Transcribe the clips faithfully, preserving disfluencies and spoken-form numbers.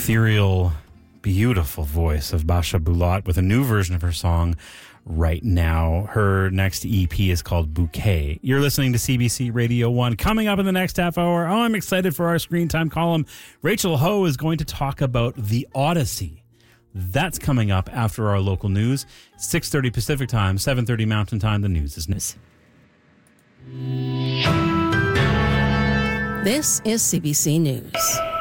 ethereal, beautiful voice of Basha Bulat with a new version of her song right now. Her next E P is called Bouquet. You're listening to C B C Radio one. Coming up in the next half hour, oh, I'm excited for our Screen Time column. Rachel Ho is going to talk about The Odyssey. That's coming up after our local news. six thirty Pacific Time, seven thirty Mountain Time. The news is news. This is C B C News.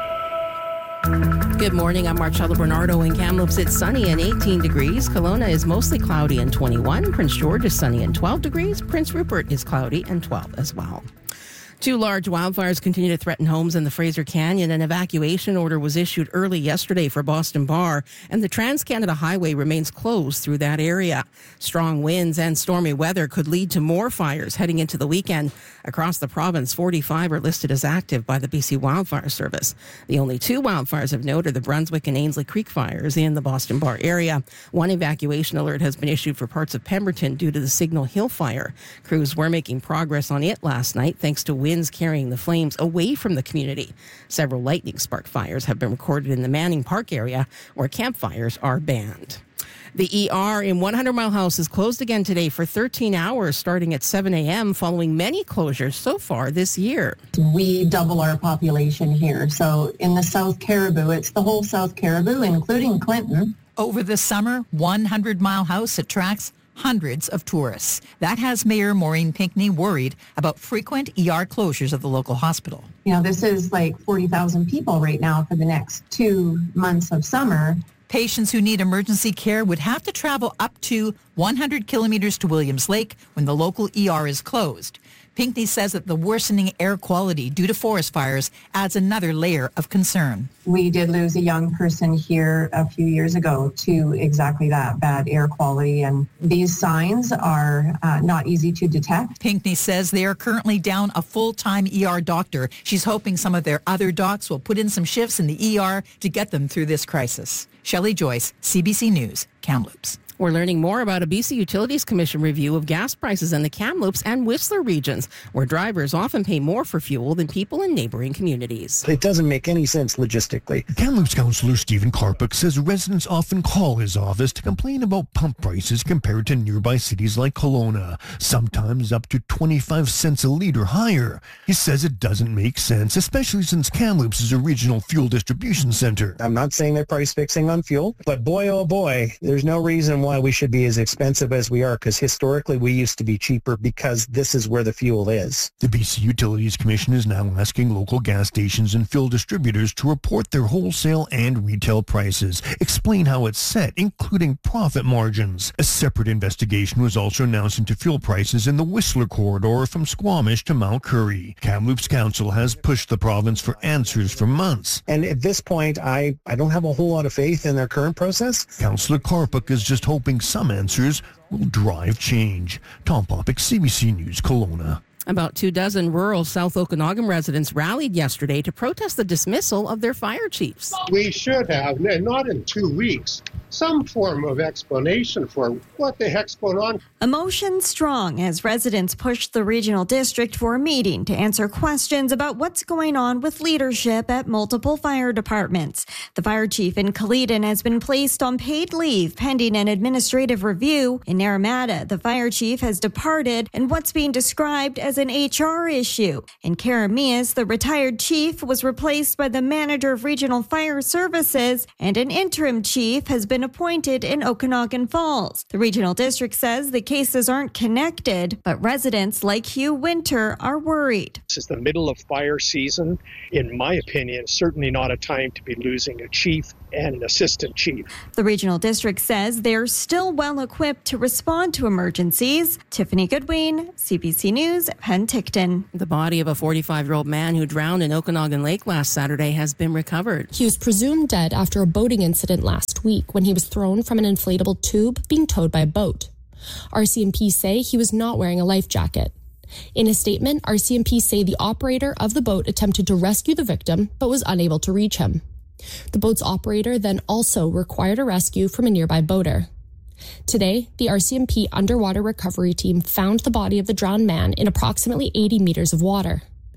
Good morning. I'm Marcella Bernardo in Kamloops. It's sunny and eighteen degrees. Kelowna is mostly cloudy and twenty-one. Prince George is sunny and twelve degrees. Prince Rupert is cloudy and twelve as well. Two large wildfires continue to threaten homes in the Fraser Canyon. An evacuation order was issued early yesterday for Boston Bar, and the Trans-Canada Highway remains closed through that area. Strong winds and stormy weather could lead to more fires heading into the weekend. Across the province, forty-five are listed as active by the B C Wildfire Service. The only two wildfires of note are the Brunswick and Ainslie Creek fires in the Boston Bar area. One evacuation alert has been issued for parts of Pemberton due to the Signal Hill fire. Crews were making progress on it last night thanks to winds carrying the flames away from the community. Several lightning spark fires have been recorded in the Manning Park area where campfires are banned. The E R in one hundred Mile House is closed again today for thirteen hours starting at seven a.m. following many closures so far this year. We double our population here. So in the South Caribou, it's the whole South Caribou, including Clinton. Over the summer, one hundred Mile House attracts hundreds of tourists. That has Mayor Maureen Pinckney worried about frequent E R closures of the local hospital. You know, this is like forty thousand people right now for the next two months of summer. Patients who need emergency care would have to travel up to one hundred kilometers to Williams Lake when the local E R is closed. Pinckney says that the worsening air quality due to forest fires adds another layer of concern. We did lose a young person here a few years ago to exactly that, bad air quality. And these signs are uh, not easy to detect. Pinckney says they are currently down a full-time E R doctor. She's hoping some of their other docs will put in some shifts in the E R to get them through this crisis. Shelley Joyce, C B C News, Kamloops. We're learning more about a B C Utilities Commission review of gas prices in the Kamloops and Whistler regions, where drivers often pay more for fuel than people in neighboring communities. It doesn't make any sense logistically. Kamloops Councillor Stephen Karpuk says residents often call his office to complain about pump prices compared to nearby cities like Kelowna, sometimes up to twenty-five cents a litre higher. He says it doesn't make sense, especially since Kamloops is a regional fuel distribution centre. I'm not saying they're price fixing on fuel, but boy, oh boy, there's no reason why why we should be as expensive as we are, because historically we used to be cheaper because this is where the fuel is. The B C Utilities Commission is now asking local gas stations and fuel distributors to report their wholesale and retail prices, explain how it's set, including profit margins. A separate investigation was also announced into fuel prices in the Whistler corridor from Squamish to Mount Currie. Kamloops Council has pushed the province for answers for months. And at this point, I, I don't have a whole lot of faith in their current process. Councillor Karpuk is just hoping some answers will drive change. Tom Popick, C B C News, Kelowna. About two dozen rural South Okanagan residents rallied yesterday to protest the dismissal of their fire chiefs. We should have, and not in two weeks, some form of explanation for what the heck's going on. Emotion strong as residents pushed the regional district for a meeting to answer questions about what's going on with leadership at multiple fire departments. The fire chief in Caledon has been placed on paid leave pending an administrative review. In Naramata, the fire chief has departed in what's being described as an H R issue. In Karamias, the retired chief was replaced by the manager of regional fire services, and an interim chief has been appointed in Okanagan Falls. The regional district says the cases aren't connected, but residents like Hugh Winter are worried. This is the middle of fire season. In my opinion, certainly not a time to be losing a chief and an assistant chief. The regional district says they're still well equipped to respond to emergencies. Tiffany Goodwin, C B C News, Penticton. The body of a forty-five-year-old man who drowned in Okanagan Lake last Saturday has been recovered. He was presumed dead after a boating incident last week when he was thrown from an inflatable tube being towed by a boat. R C M P say he was not wearing a life jacket. In a statement, R C M P say the operator of the boat attempted to rescue the victim but was unable to reach him. The boat's operator then also required a rescue from a nearby boater. Today, the R C M P underwater recovery team found the body of the drowned man in approximately eighty meters of water.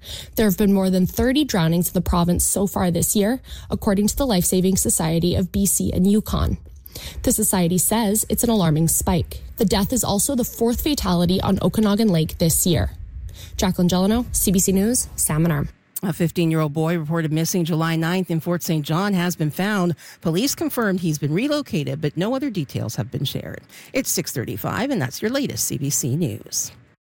There have been more than thirty drownings in the province so far this year, according to the Life Saving Society of B C and Yukon. The society says it's an alarming spike. The death is also the fourth fatality on Okanagan Lake this year. Jacqueline Gelano, C B C News, Salmon Arm. A fifteen-year-old boy reported missing July ninth in Fort Saint John has been found. Police confirmed he's been relocated, but no other details have been shared. It's six thirty-five, and that's your latest C B C News.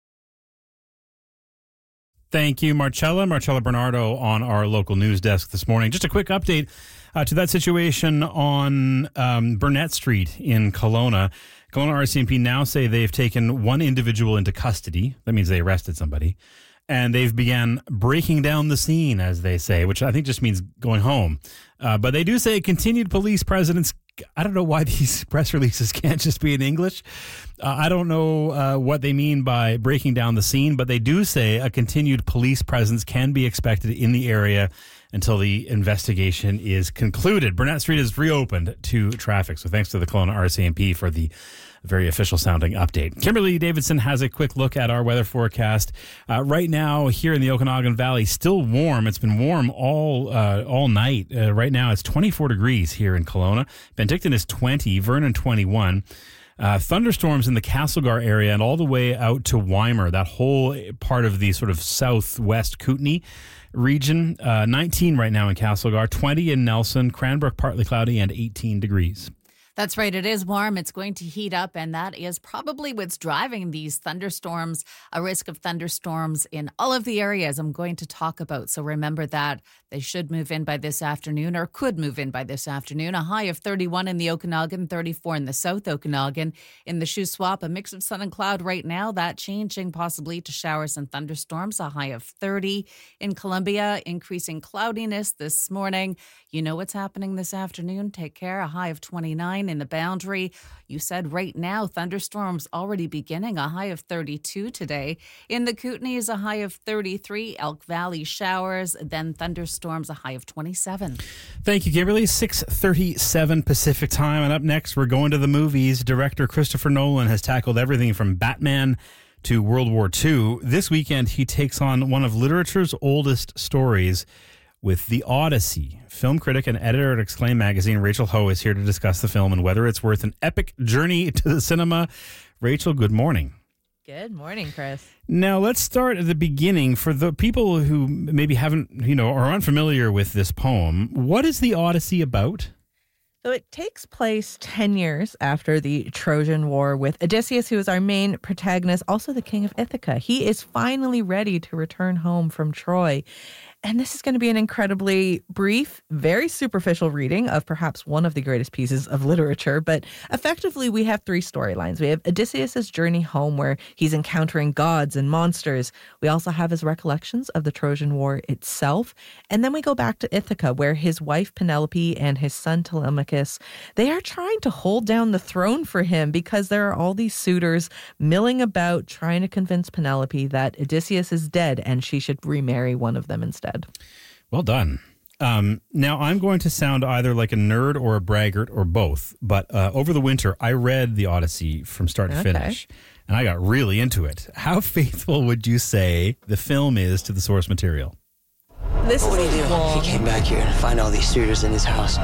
Thank you, Marcella. Marcella Bernardo on our local news desk this morning. Just a quick update uh, to that situation on um, Burnett Street in Kelowna. Kelowna R C M P now say they've taken one individual into custody. That means they arrested somebody. And they've began breaking down the scene, as they say, which I think just means going home. Uh, but they do say continued police presence. I don't know why these press releases can't just be in English. Uh, I don't know uh, what they mean by breaking down the scene, but they do say a continued police presence can be expected in the area until the investigation is concluded. Burnett Street is reopened to traffic, so thanks to the Kelowna R C M P for the very official sounding update. Kimberly Davidson has a quick look at our weather forecast. Uh, right now here in the Okanagan Valley, still warm. It's been warm all uh, all night. Uh, right now it's twenty-four degrees here in Kelowna. Penticton is twenty, Vernon twenty-one. Uh, thunderstorms in the Castlegar area and all the way out to Weimar, that whole part of the sort of southwest Kootenay region. Uh, nineteen right now in Castlegar, twenty in Nelson, Cranbrook partly cloudy, and eighteen degrees. That's right. It is warm. It's going to heat up, and that is probably what's driving these thunderstorms, a risk of thunderstorms in all of the areas I'm going to talk about. So remember that they should move in by this afternoon, or could move in by this afternoon. A high of thirty-one in the Okanagan, thirty-four in the South Okanagan. In the Shuswap, a mix of sun and cloud right now. That changing possibly to showers and thunderstorms. A high of thirty in Columbia, increasing cloudiness this morning. You know what's happening this afternoon. Take care. A high of twenty-nine in the Boundary. You said right now, thunderstorms already beginning. A high of thirty-two today. In the Kootenays, a high of thirty-three. Elk Valley showers, then thunderstorms, a high of twenty-seven. Thank you, Kimberly. six thirty-seven Pacific time. And up next, we're going to the movies. Director Christopher Nolan has tackled everything from Batman to World War Two. This weekend, he takes on one of literature's oldest stories with The Odyssey. Film critic and editor at Exclaim magazine, Rachel Ho, is here to discuss the film and whether it's worth an epic journey to the cinema. Rachel, good morning. Good morning, Chris. Now, let's start at the beginning. For the people who maybe haven't, you know, are unfamiliar with this poem, what is The Odyssey about? So it takes place ten years after the Trojan War, with Odysseus, who is our main protagonist, also the king of Ithaca. He is finally ready to return home from Troy. And this is going to be an incredibly brief, very superficial reading of perhaps one of the greatest pieces of literature. But effectively, we have three storylines. We have Odysseus' journey home, where he's encountering gods and monsters. We also have his recollections of the Trojan War itself. And then we go back to Ithaca, where his wife Penelope and his son Telemachus, they are trying to hold down the throne for him, because there are all these suitors milling about trying to convince Penelope that Odysseus is dead and she should remarry one of them instead. Well done. Um, now, I'm going to sound either like a nerd or a braggart or both, but uh, over the winter, I read The Odyssey from start to Okay. finish, and I got really into it. How faithful would you say the film is to the source material? This What do you do? long. He came back here and find all these suitors in his house.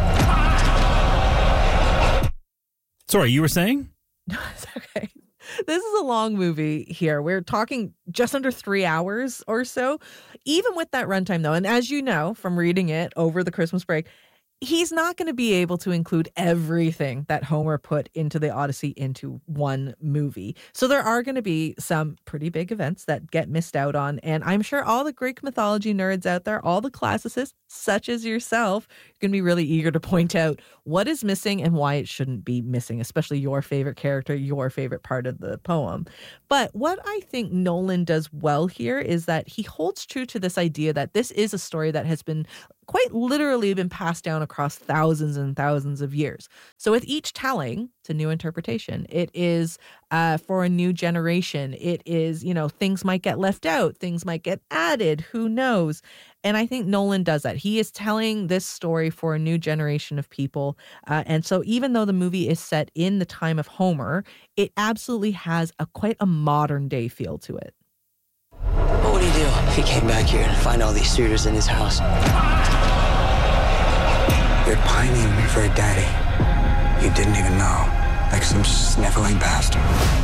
Sorry, you were saying? It's okay. This is a long movie here. We're talking just under three hours or so. Even with that runtime, though, and as you know from reading it over the Christmas break, he's not going to be able to include everything that Homer put into the Odyssey into one movie. So there are going to be some pretty big events that get missed out on. And I'm sure all the Greek mythology nerds out there, all the classicists, such as yourself, are going to be really eager to point out what is missing and why it shouldn't be missing, especially your favorite character, your favorite part of the poem. But what I think Nolan does well here is that he holds true to this idea that this is a story that has been quite literally been passed down across thousands and thousands of years. So with each telling, it's a new interpretation. It is uh, for a new generation. It is, you know, things might get left out. Things might get added. Who knows? And I think Nolan does that. He is telling this story for a new generation of people. Uh, and so even though the movie is set in the time of Homer, it absolutely has a quite a modern day feel to it. What would he do? do if he came back here and find all these suitors in his house? You're pining for a daddy you didn't even know, like some sniveling bastard.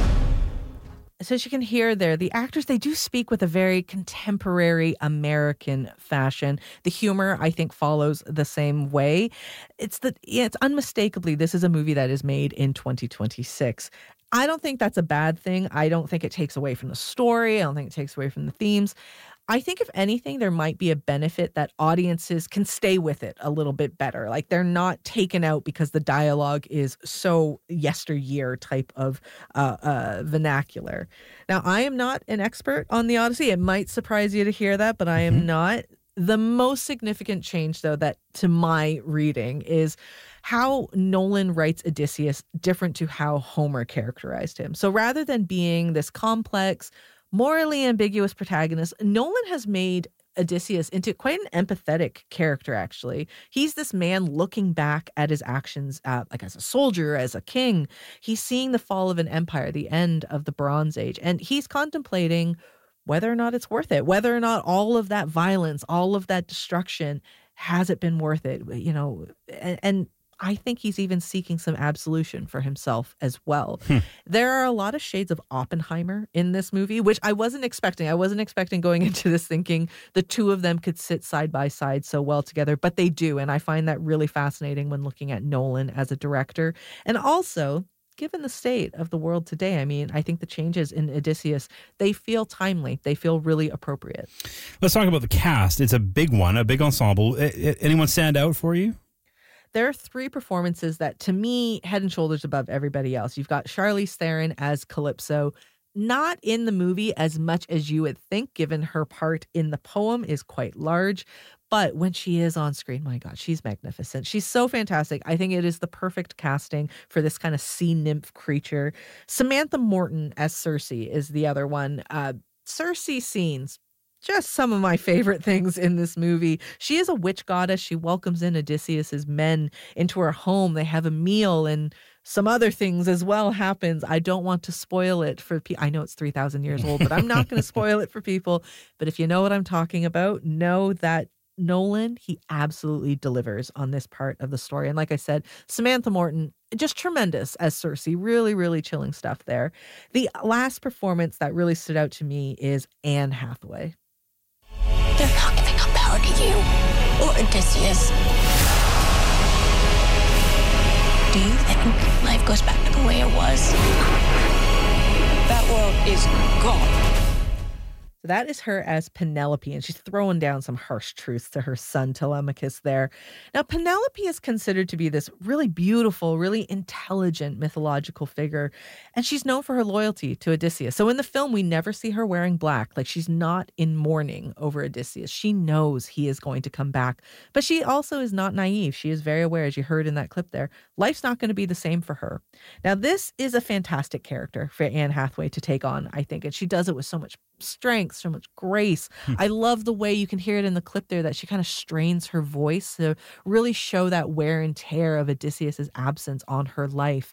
So as you can hear there, the actors, they do speak with a very contemporary American fashion. The humor, I think, follows the same way. It's the yeah, it's unmistakably, this is a movie that is made in twenty twenty-six. I don't think that's a bad thing. I don't think it takes away from the story. I don't think it takes away from the themes. I think if anything, there might be a benefit that audiences can stay with it a little bit better. Like they're not taken out because the dialogue is so yesteryear type of uh, uh, vernacular. Now, I am not an expert on the Odyssey. It might surprise you to hear that, but I am mm-hmm. not. The most significant change, though, that to my reading is how Nolan writes Odysseus different to how Homer characterized him. So rather than being this complex, morally ambiguous protagonist, Nolan has made Odysseus into quite an empathetic character, actually. He's this man looking back at his actions, uh, like as a soldier, as a king. He's seeing the fall of an empire, the end of the Bronze Age, and he's contemplating whether or not it's worth it, whether or not all of that violence, all of that destruction, has it been worth it? You know, and, and I think he's even seeking some absolution for himself as well. Hmm. There are a lot of shades of Oppenheimer in this movie, which I wasn't expecting. I wasn't expecting going into this thinking the two of them could sit side by side so well together, but they do. And I find that really fascinating when looking at Nolan as a director. And also, given the state of the world today, I mean, I think the changes in Odysseus, they feel timely. They feel really appropriate. Let's talk about the cast. It's a big one, a big ensemble. Anyone stand out for you? There are three performances that, to me, head and shoulders above everybody else. You've got Charlize Theron as Calypso, not in the movie as much as you would think, given her part in the poem is quite large. But when she is on screen, my God, she's magnificent. She's so fantastic. I think it is the perfect casting for this kind of sea nymph creature. Samantha Morton as Circe is the other one. Uh, Circe scenes, just some of my favorite things in this movie. She is a witch goddess. She welcomes in Odysseus's men into her home. They have a meal, and some other things as well happens. I don't want to spoil it for people. I know it's three thousand years old, but I'm not going to spoil it for people. But if you know what I'm talking about, know that Nolan, he absolutely delivers on this part of the story. And like I said, Samantha Morton, just tremendous as Circe. Really, really chilling stuff there. The last performance that really stood out to me is Anne Hathaway. They're not giving up power to you or Odysseus. Do you think life goes back to the way it was? That world is gone. So that is her as Penelope, and she's throwing down some harsh truths to her son Telemachus there. Now, Penelope is considered to be this really beautiful, really intelligent mythological figure, and she's known for her loyalty to Odysseus. So in the film, we never see her wearing black. Like, she's not in mourning over Odysseus. She knows he is going to come back, but she also is not naive. She is very aware, as you heard in that clip there, life's not going to be the same for her. Now, this is a fantastic character for Anne Hathaway to take on, I think, and she does it with so much strength, so much grace. Hmm. I love the way you can hear it in the clip there that she kind of strains her voice to really show that wear and tear of Odysseus's absence on her life.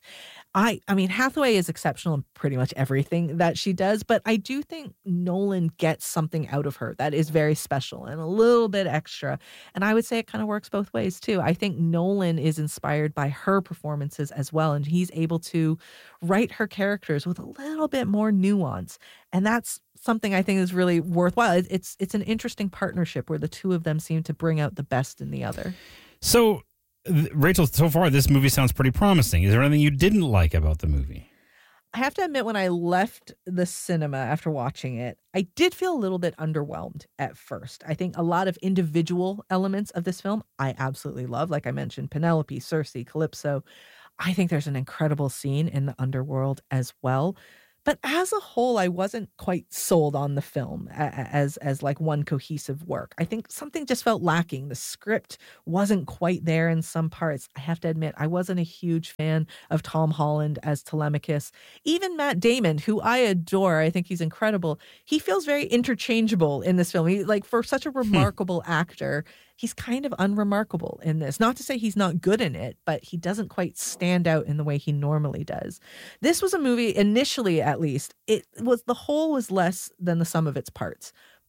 I I mean, Hathaway is exceptional in pretty much everything that she does, but I do think Nolan gets something out of her that is very special and a little bit extra. And I would say it kind of works both ways too. I think Nolan is inspired by her performances as well, and he's able to write her characters with a little bit more nuance. And that's something I think is really worthwhile. It's it's an interesting partnership where the two of them seem to bring out the best in the other. So, Rachel, so far this movie sounds pretty promising. Is there anything you didn't like about the movie? I have to admit, when I left the cinema after watching it, I did feel a little bit underwhelmed at first. I think a lot of individual elements of this film I absolutely love. Like I mentioned, Penelope, Circe, Calypso. I think there's an incredible scene in the underworld as well. But as a whole, I wasn't quite sold on the film as as like one cohesive work. I think something just felt lacking. The script wasn't quite there in some parts. I have to admit, I wasn't a huge fan of Tom Holland as Telemachus. Even Matt Damon, who I adore, I think he's incredible. He feels very interchangeable in this film. He, like, for such a remarkable actor, he's kind of unremarkable in this. Not to say he's not good in it, but he doesn't quite stand out in the way he normally does. This was a movie, initially at least, it was the whole was less than the sum of its parts.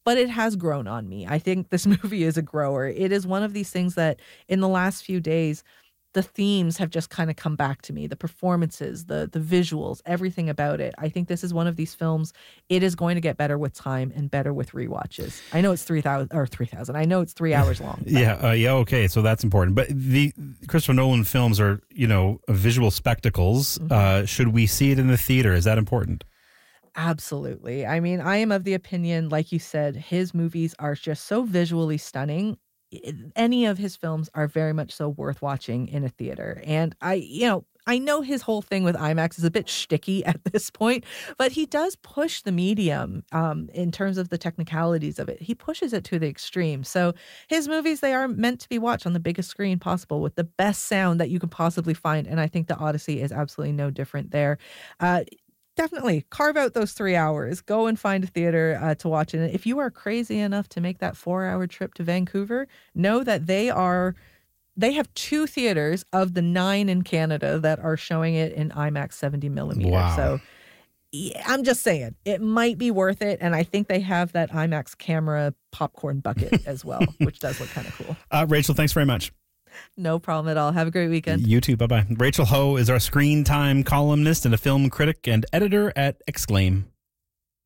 but it has grown on me. I think this movie is a grower. It is one of these things that in the last few days, the themes have just kind of come back to me. The performances, the the visuals, everything about it. I think this is one of these films. It is going to get better with time and better with rewatches. I know it's three thousand or three thousand. I know it's three hours long. yeah, uh, yeah, okay, so that's important. But the Christopher Nolan films are, you know, visual spectacles. Mm-hmm. Uh, should we see it in the theater? Is that important? Absolutely. I mean, I am of the opinion, like you said, his movies are just so visually stunning. Any of his films are very much so worth watching in a theater. And I, you know, I know his whole thing with IMAX is a bit shticky at this point, but he does push the medium um, in terms of the technicalities of it. He pushes it to the extreme. So his movies, they are meant to be watched on the biggest screen possible with the best sound that you can possibly find. And I think The Odyssey is absolutely no different there. Uh, Definitely carve out those three hours. Go and find a theater uh, to watch it. And if you are crazy enough to make that four-hour trip to Vancouver, know that they are they have two theaters of the nine in Canada that are showing it in IMAX seventy millimeter. Wow. So yeah, I'm just saying it might be worth it. And I think they have that IMAX camera popcorn bucket as well, which does look kind of cool. Uh, Rachel, thanks very much. No problem at all. Have a great weekend. You too. Bye-bye. Rachel Ho is our screen time columnist and a film critic and editor at Exclaim.